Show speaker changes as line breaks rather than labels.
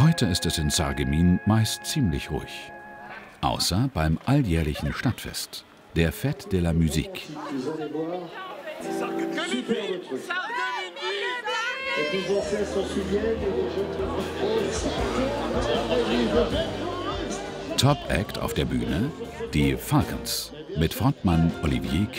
Heute ist es in Sarreguemines meist ziemlich ruhig. Außer beim alljährlichen Stadtfest, der Fête de la Musique. Top Act auf der Bühne, die Falcons mit Frontmann Olivier